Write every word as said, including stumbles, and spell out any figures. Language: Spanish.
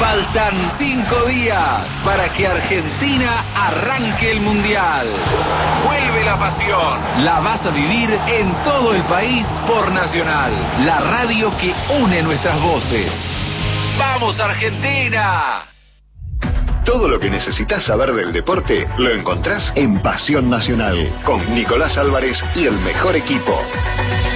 Faltan cinco días para que Argentina arranque el Mundial. Vuelve la pasión. La vas a vivir en todo el país por Nacional, la radio que une nuestras voces. ¡Vamos, Argentina! Todo lo que necesitas saber del deporte lo encontrás en Pasión Nacional, con Nicolás Álvarez y el mejor equipo.